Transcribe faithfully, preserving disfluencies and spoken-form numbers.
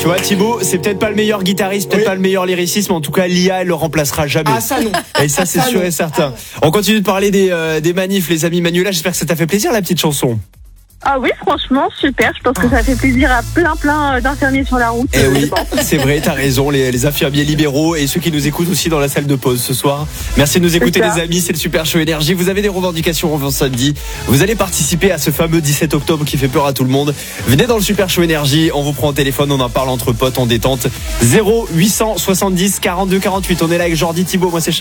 Tu vois, Thibaut, c'est peut-être pas le meilleur guitariste, peut-être Oui. pas le meilleur lyriciste, mais en tout cas, l'I A, elle le remplacera jamais. Ah, ça non. Et ça, c'est Ça, sûr non. et certain. On continue de parler des, euh, des manifs, les amis. Manuela, j'espère que ça t'a fait plaisir, la petite chanson. Ah oui, franchement, super. Je pense que ça fait plaisir à plein, plein d'infirmiers sur la route. Eh oui, je pense. c'est vrai, t'as raison, les, les infirmiers libéraux et ceux qui nous écoutent aussi dans la salle de pause ce soir. Merci de nous écouter, ça. les amis, c'est le Super Show Énergie. Vous avez des revendications en samedi. Vous allez participer à ce fameux dix-sept octobre qui fait peur à tout le monde. Venez dans le Super Show Énergie, on vous prend au téléphone, on en parle entre potes, en détente. zéro huit cent soixante-dix quarante-deux quarante-huit. On est là avec Jordi, Thibaut, moi c'est Charles.